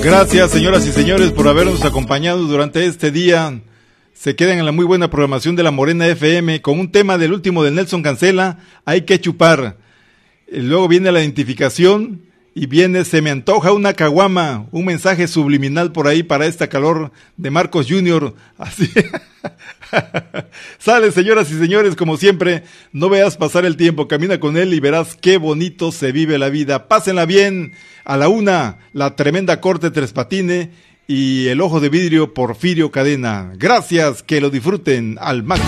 Gracias, señoras y señores, por habernos acompañado durante este día. Se quedan en la muy buena programación de la Morena FM con un tema del último de Nelson Cancela, Hay que chupar. Luego viene la identificación y viene Se me antoja una caguama, un mensaje subliminal por ahí para esta calor de Marcos Jr. Así. Sale, señoras y señores, como siempre, no veas pasar el tiempo, camina con él y verás qué bonito se vive la vida. Pásenla bien. A la una, la tremenda corte Tres Patines y el ojo de vidrio Porfirio Cadena. Gracias, que lo disfruten al máximo.